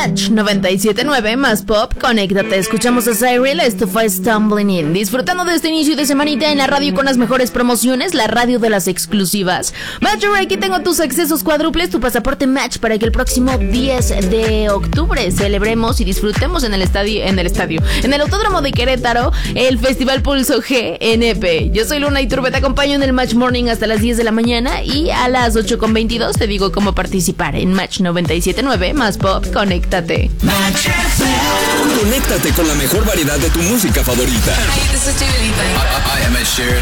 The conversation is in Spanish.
Match 97.9 más pop, conéctate. Escuchamos a Cyril, esto fue Stumbling In. Disfrutando de este inicio de semanita en la radio con las mejores promociones, la radio de las exclusivas. Match, aquí tengo tus accesos cuádruples, tu pasaporte Match para que el próximo 10 de octubre celebremos y disfrutemos en el Autódromo de Querétaro, el Festival Pulso GNP. Yo soy Luna Iturbe, te acompaño en el Match Morning hasta las 10 de la mañana y a las 8:22 te digo cómo participar en Match 97.9 más pop, conéctate. Conéctate con la mejor variedad de tu música favorita. Hey, this is Dua Lipa. I am Ed Sheeran.